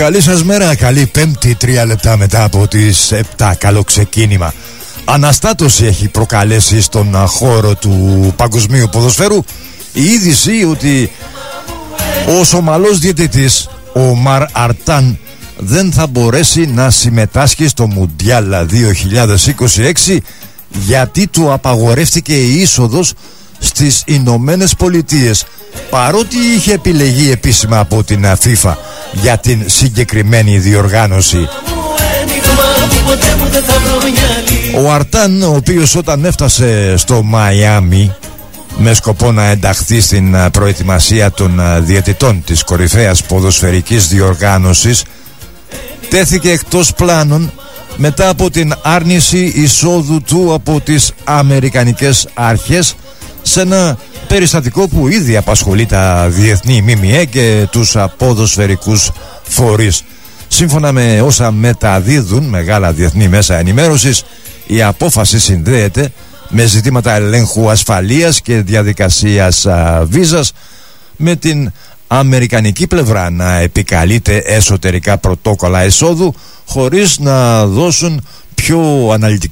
Καλή σας μέρα, καλή Πέμπτη, 3 λεπτά μετά από τις 7. Καλό ξεκίνημα. Αναστάτωση έχει προκαλέσει στον χώρο του παγκοσμίου ποδοσφαίρου η είδηση ότι ο Σομαλός διαιτητής, ο Ομάρ Αρτάν, δεν θα μπορέσει να συμμετάσχει στο Μουντιάλ 2026 γιατί του απαγορεύτηκε η είσοδος στις Ηνωμένες Πολιτείες, παρότι είχε επιλεγεί επίσημα από την FIFA για την συγκεκριμένη διοργάνωση. Ο Αρτάν, ο οποίος όταν έφτασε στο Μαϊάμι με σκοπό να ενταχθεί στην προετοιμασία των διαιτητών της κορυφαίας ποδοσφαιρικής διοργάνωσης, τέθηκε εκτός πλάνων μετά από την άρνηση εισόδου του από τις αμερικανικές αρχές σε ένα περιστατικό που ήδη απασχολεί τα διεθνή ΜΜΕ και τους ποδοσφαιρικούς φορείς. Σύμφωνα με όσα μεταδίδουν μεγάλα διεθνή μέσα ενημέρωσης, η απόφαση συνδέεται με ζητήματα ελέγχου ασφαλείας και διαδικασίας βίζας, με την αμερικανική πλευρά να επικαλείται εσωτερικά πρωτόκολλα εισόδου χωρίς να δώσουν πιο αναλυτικά